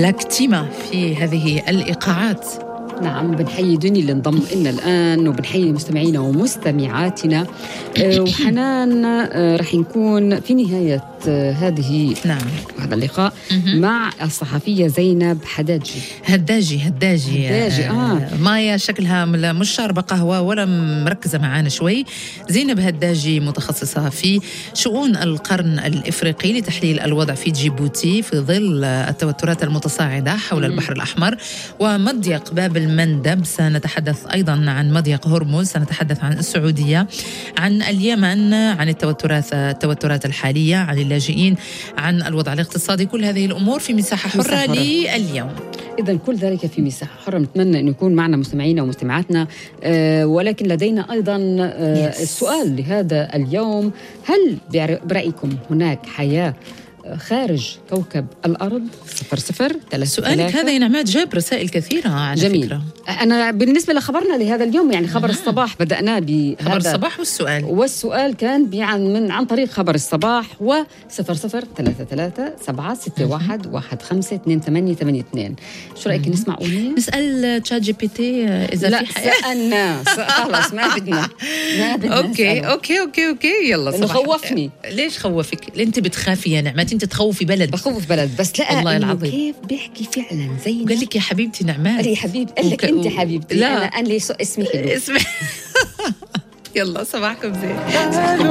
بلاك تيما في هذه الإيقاعات. نعم، بنحيي دني اللي انضم لنا الآن، وبنحيي مستمعينا ومستمعاتنا. وحنان رح نكون في نهاية هذه هذا اللقاء مع الصحفية زينب هداجي. مايا شكلها مش شاربة قهوة ولا مركزة معانا شوي. زينب هداجي متخصصة في شؤون القرن الإفريقي لتحليل الوضع في جيبوتي في ظل التوترات المتصاعدة حول البحر الأحمر ومضيق باب المندب. سنتحدث أيضا عن مضيق هرمز، سنتحدث عن السعودية، عن اليمن، عن التوترات الحالية، عن اللاجئين، عن الوضع الاقتصادي. كل هذه الأمور في مساحة حرة لليوم. إذن كل ذلك في مساحة حرة. نتمنى أن يكون معنا مستمعينا ومستمعاتنا. ولكن لدينا أيضا السؤال لهذا اليوم: هل برأيكم هناك حياة خارج كوكب الأرض؟ 00 سؤالك هذا يا نعمات جاب رسائل كثيرة على جميل. فكرة. أنا بالنسبة لخبرنا لهذا اليوم، يعني خبر الصباح، بدأنا بخبر الصباح والسؤال كان عن طريق خبر الصباح. و0033 761 1528. شو رأيك نسمع أغنية؟ نسأل تشات جي بي تي إذا لا في حياة. سألنا ما بدنا أوكي يلا صباح. خوفني. ليش خوفك؟ أنت بتخافي يا نعمات، أنت تخوفي بلد. بخوف بلد، بس لا والله العظيم كيف بيحكي فعلا زي قال لك يا حبيبتي نعمات. قال لي حبيبتي، قال لك انت حبيبتي. لا انا لي اسمي حلو. يلا صباحكم زين.